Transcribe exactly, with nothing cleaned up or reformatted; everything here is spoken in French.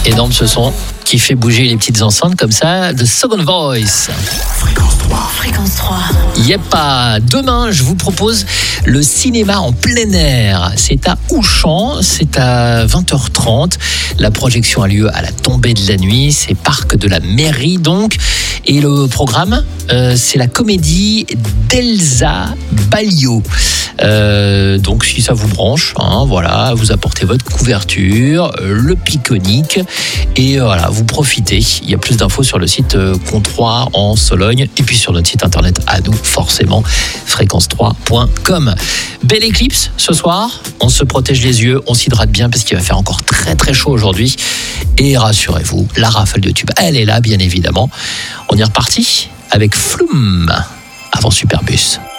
Énorme ce son qui fait bouger les petites enceintes comme ça. The Second Voice. Fréquence trois. Fréquence trois. Yep, pas. Demain, je vous propose le cinéma en plein air. C'est à Auchan, c'est à vingt heures trente. La projection a lieu à la tombée de la nuit. C'est parc de la mairie donc. Et le programme, euh, c'est la comédie d'Elsa Ballio. Euh, donc si ça vous branche, hein, voilà, vous apportez votre couverture, euh, le pique-nique et euh, voilà, vous profitez. Il y a plus d'infos sur le site euh, Comtois en Sologne et puis sur notre site internet à nous forcément, fréquence trois point com. Belle éclipse ce soir, on se protège les yeux, on s'hydrate bien parce qu'il va faire encore très très chaud aujourd'hui et rassurez-vous, la rafale de tubes, elle est là bien évidemment. On est reparti avec Flume avant Superbus.